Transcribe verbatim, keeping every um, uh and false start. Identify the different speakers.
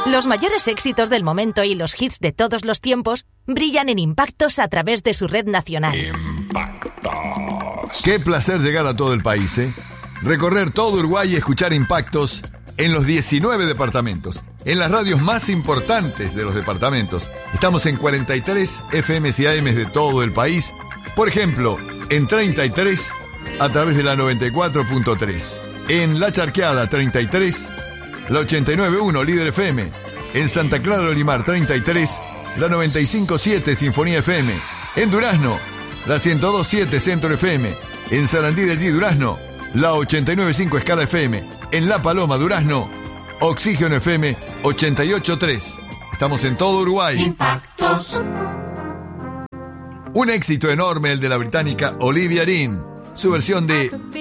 Speaker 1: Los mayores éxitos del momento y los hits de todos los tiempos brillan en Impactos a través de su red nacional.
Speaker 2: Impactos. Qué placer llegar a todo el país, ¿eh? Recorrer todo Uruguay y escuchar Impactos en los diecinueve departamentos, en las radios más importantes de los departamentos. Estamos en cuarenta y tres F M y A M de todo el país. Por ejemplo, en treinta y tres a través de la noventa y cuatro punto tres. En La Charqueada treinta y tres, la ochenta y nueve punto uno Líder F M. En Santa Clara de Olimar treinta y tres, la noventa y cinco punto siete Sinfonía F M. En Durazno, la ciento dos punto siete Centro F M. En Sarandí del G Durazno, la ochenta y nueve punto cinco Escala F M. En La Paloma Durazno, Oxígeno F M ochenta y ocho punto tres. Estamos en todo Uruguay.
Speaker 3: Impactos.
Speaker 2: Un éxito enorme el de la británica Olivia Dean. Su versión de